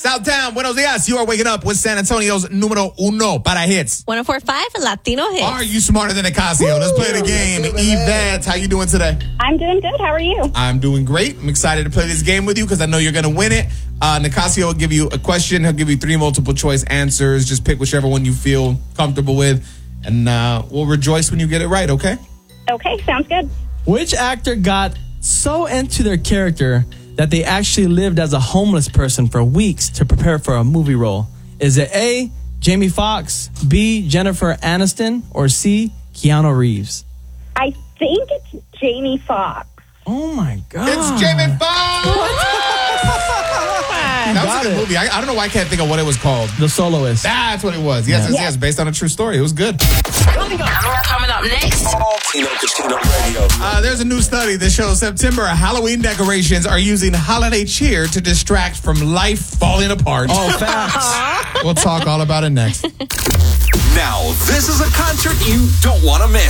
Southtown, buenos dias. You are waking up with San Antonio's numero uno para hits. 104.5 Latino hits. Are you smarter than Nicasio? Let's play the game. Yvette, how you doing today? I'm doing good. How are you? I'm doing great. I'm excited to play this game with you because I know you're going to win it. Nicasio will give you a question. He'll give you 3 multiple choice answers. Just pick whichever one you feel comfortable with. And we'll rejoice when you get it right, okay? Okay, sounds good. Which actor got so into their character that they actually lived as a homeless person for weeks to prepare for a movie role? Is it A, Jamie Foxx, B, Jennifer Aniston, or C, Keanu Reeves? I think it's Jamie Foxx. Oh, my God. It's Jamie Foxx! That was a good movie. I don't know why I can't think of what it was called. The Soloist. That's what it was. Yes, based on a true story. It was good. Coming up next. Tino Casino Radio. There's a new study that shows September Halloween decorations are using holiday cheer to distract from life falling apart. Oh, facts. We'll talk all about it next. Now, this is a concert you don't want to miss.